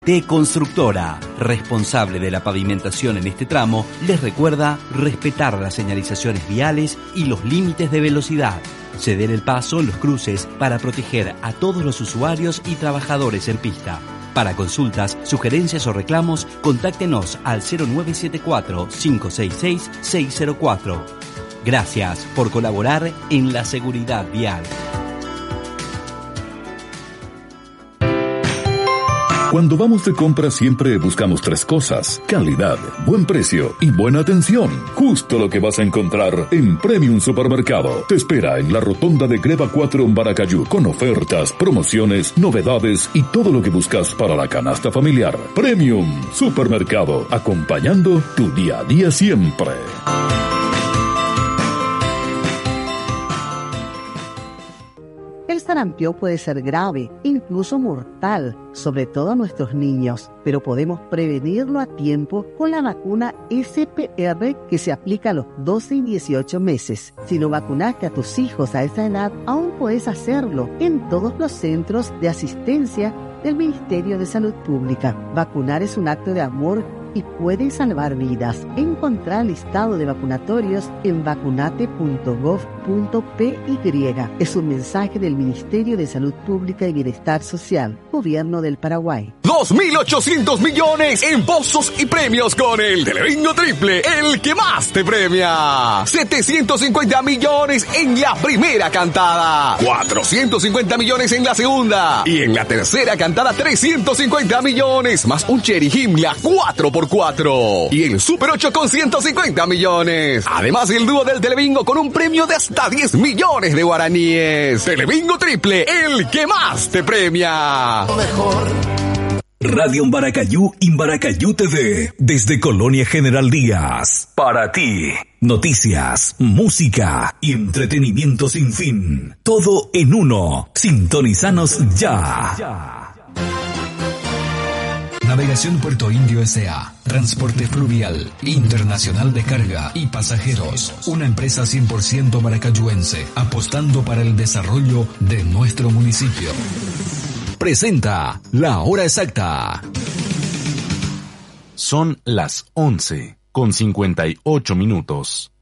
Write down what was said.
T Constructora, responsable de la pavimentación en este tramo, les recuerda respetar las señalizaciones viales y los límites de velocidad. Ceder el paso en los cruces para proteger a todos los usuarios y trabajadores en pista. Para consultas, sugerencias o reclamos, contáctenos al 0974-566-604. Gracias por colaborar en la seguridad vial. Cuando vamos de compra siempre buscamos 3 cosas: calidad, buen precio y buena atención. Justo lo que vas a encontrar en Premium Supermercado. Te espera en la rotonda de Greva 4 en Baracayú, con ofertas, promociones, novedades y todo lo que buscas para la canasta familiar. Premium Supermercado, acompañando tu día a día siempre. El sarampión puede ser grave, incluso mortal, sobre todo a nuestros niños, pero podemos prevenirlo a tiempo con la vacuna SPR que se aplica a los 12 y 18 meses. Si no vacunaste a tus hijos a esa edad, aún puedes hacerlo en todos los centros de asistencia del Ministerio de Salud Pública. Vacunar es un acto de amor y puede salvar vidas. Encontrar el listado de vacunatorios en vacunate.gov.py. Es un mensaje del Ministerio de Salud Pública y Bienestar Social, Gobierno del Paraguay. 2.800 millones en pozos y premios con el Telebingo Triple, el que más te premia. 750 millones en la primera cantada, 450 millones en la segunda y en la tercera cantada 350 millones, más un Cherry Himmler 4x4 y el Super 8 con 150 millones. Además el dúo del Telebingo con un premio de hasta 10 millones de guaraníes. Telebingo Triple, el que más te premia. Mejor. Radio Imbaracayú, Imbaracayú TV, desde Colonia General Díaz. Para ti, noticias, música y entretenimiento sin fin. Todo en uno. Sintonizanos ya. Navegación Puerto Indio S.A. Transporte fluvial, internacional de carga y pasajeros. Una empresa 100% maracayuense, apostando para el desarrollo de nuestro municipio. Presenta la hora exacta. Son las 11:58.